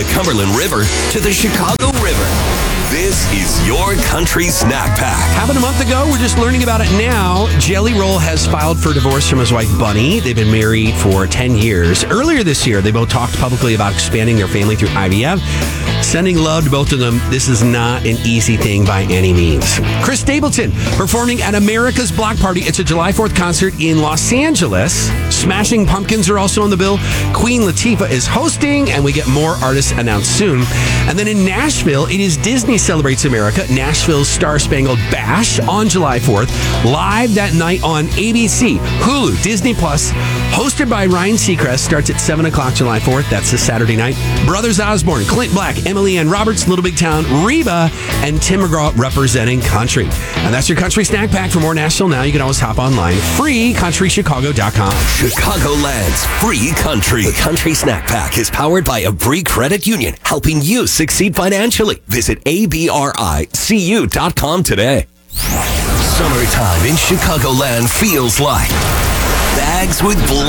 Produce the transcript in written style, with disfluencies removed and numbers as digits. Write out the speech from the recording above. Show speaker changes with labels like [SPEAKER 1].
[SPEAKER 1] the Cumberland River to the Chicago River. This is your country snack pack.
[SPEAKER 2] Happened a month ago. We're just learning about it now. Jelly Roll has filed for divorce from his wife, Bunny. They've been married for 10 years. Earlier this year, they both talked publicly about expanding their family through IVF. Sending love to both of them. This is not an easy thing by any means. Chris Stapleton performing at America's Block Party. It's a July 4th concert in Los Angeles. Smashing Pumpkins are also on the bill. Queen Latifah is hosting, and we get more artists announced soon. And then in Nashville, it is Disney Celebrates America, Nashville's Star Spangled Bash on July 4th. Live that night on ABC, Hulu, Disney Plus. Hosted by Ryan Seacrest. Starts at 7 o'clock July 4th. That's a Saturday night. Brothers Osborne, Clint Black, Emily Ann Roberts, Little Big Town, Reba, and Tim McGraw representing country. And that's your country snack pack. For more Nashville Now, you can always hop online. Free, countrychicago.com.
[SPEAKER 1] Chicagoland's free country. The Country Snack Pack is powered by Abri Credit Union, helping you succeed financially. Visit abricu.com today. Summertime in Chicagoland feels like bags with